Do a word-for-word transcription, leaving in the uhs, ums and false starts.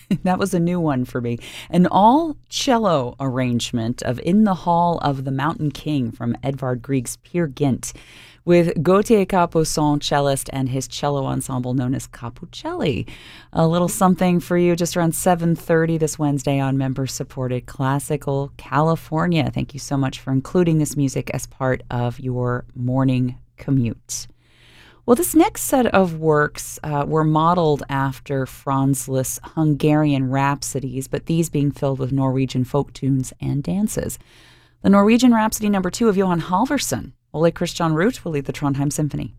That was a new one for me. An all cello arrangement of In the Hall of the Mountain King from Edvard Grieg's Peer Gynt, with Gautier Capuçon, cellist, and his cello ensemble known as Capucelli. A little something for you just around seven thirty this Wednesday on member-supported Classical California. Thank you so much for including this music as part of your morning commute. Well, this next set of works uh, were modeled after Franz Liszt's Hungarian Rhapsodies, but these being filled with Norwegian folk tunes and dances. The Norwegian Rhapsody number two of Johan Halvorsen. Ole Christian Ruth will lead the Trondheim Symphony.